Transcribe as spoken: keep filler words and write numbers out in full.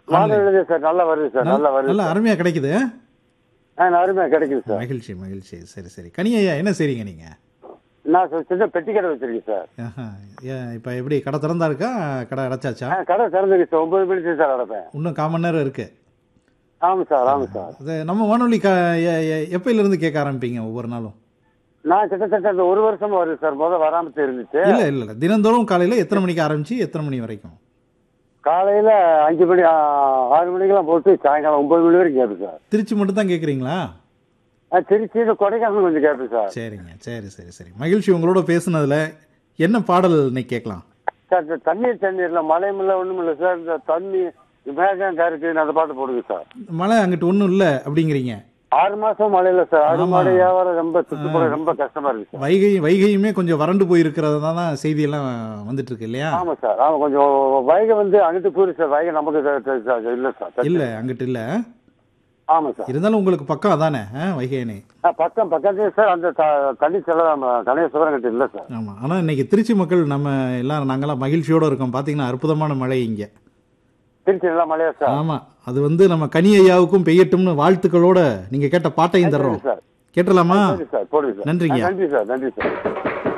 வானொலி சார் நல்லா வருது சார் நல்லா வருது நல்லா அருமையா கிடைக்குது. ஆ அருமையாக கிடைக்குது சார். மகிழ்ச்சி மகிழ்ச்சி. சரி சரி. கனி ஐயா என்ன செய்றீங்க நீங்க? நான் சார் சின்ன பெட்டி கடை வச்சிருக்கேன் சார். ஆஹா. ஏன் இப்போ எப்படி கடை திறந்தா இருக்கா? கடை அடைச்சாச்சா? ஆ கடை திறந்துருக்கு சார். ஒன்பது மணிக்கு சார் அடைப்பேன். இன்னும் கால் மணி நேரம் இருக்கு. ஆமாம் சார் ஆமாம் சார். அது நம்ம வானொலி க எ- எ- எப்பயிலிருந்து கேட்க ஆரம்பிப்பீங்க ஒவ்வொரு நாளும்? நான் கிட்டத்தட்ட இந்த ஒரு வருஷமா வருது சார். முதல் வராமத்து இருந்துச்சு. இல்ல இல்ல இல்ல தினந்தோறும் காலையில எத்தனை மணிக்கு ஆரம்பிச்சு எத்தனை மணி வரைக்கும்? காலையில் அஞ்சு மணி ஆ, ஆறு மணிக்கெல்லாம் போட்டு சாயங்காலம் ஒன்பது மணி வரைக்கும் கேட்பேன் சார். திருச்சி மட்டும் தான் கேட்குறீங்களா? ஆ திருச்சி கொடைக்கானல் கொஞ்சம் கேட்பேன் சார். சரிங்க சரி சரி சரி. மகிழ்ச்சி உங்களோட பேசுனதுல. என்ன பாடல் இன்னைக்கு கேட்கலாம்? சார் இந்த தண்ணீர் தண்ணீரில் மழையும் இல்லை ஒன்றும் இல்லை சார். இந்த தண்ணி மேகம் கருக்கு அந்த பாட்டு போடுங்க சார். மழை அங்கிட்டு ஒன்றும் இல்லை அப்படிங்கிறீங்க. ஆறு மாசம் மழை இல்லை சார். ஆறு ஆமா. மாடு வியாபாரம் ரொம்ப சுற்றுப்புற ரொம்ப கஷ்டமா இருக்கு சார். வைகை வைகையுமே கொஞ்சம் வறண்டு போயிருக்கிறதா தான் செய்தியெல்லாம் வந்துட்டு இருக்கு இல்லையா? ஆமாம் சார் ஆமாம். கொஞ்சம் வைகை வந்து அங்கிட்டு போயிரு சார். வைகை நமக்கு த- த- த- இல்லை சார். இல்ல அங்கிட்டு இல்ல. ஆமாம் சார். இருந்தாலும் உங்களுக்கு பக்கம் அதானே ஆ, வைகை அணை. ஆ, பக்கம் பக்கத்துலேயே சார். அந்த த- தண்ணி செல்ல கணைய சிவரங்கிட்ட இல்லை சார். ஆமா. ஆனா இன்னைக்கு திருச்சி மக்கள் நம்ம எல்லாம் நாங்கெல்லாம் மகிழ்ச்சியோட இருக்கோம். பாத்தீங்கன்னா அற்புதமான மழை இங்க. திருச்சி நல்லா மழையா சார்? ஆமா. அது வந்து நம்ம கனி ஐயாவுக்கும் பெய்யட்டும்னு வாழ்த்துக்களோட நீங்க கேட்ட பாட்டையும் தர்றோம். சார் கேட்டலாமா? சரி சார் போடுங்க சார். நன்றிங்க. ஆ, நன்றி சார் நன்றி சார்.